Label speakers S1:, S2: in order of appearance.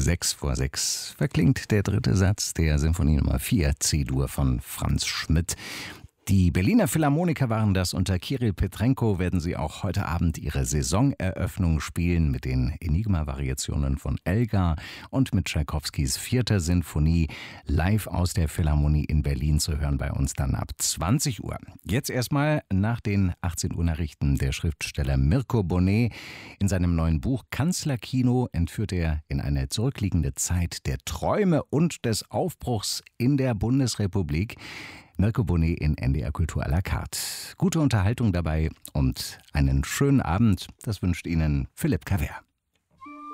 S1: 6:06 verklingt der dritte Satz der Sinfonie Nummer 4 C-Dur von Franz Schmidt. Die Berliner Philharmoniker waren das. Unter Kirill Petrenko werden sie auch heute Abend ihre Saisoneröffnung spielen mit den Enigma-Variationen von Elgar und mit Tschaikowskis 4. Sinfonie live aus der Philharmonie in Berlin zu hören bei uns dann ab 20 Uhr. Jetzt erstmal nach den 18 Uhr Nachrichten der Schriftsteller Mirko Bonet. In seinem neuen Buch Kanzlerkino entführt er in eine zurückliegende Zeit der Träume und des Aufbruchs in der Bundesrepublik. Mirko Bonet in NDR Kultur à la carte. Gute Unterhaltung dabei und einen schönen Abend. Das wünscht Ihnen Philipp Cavert.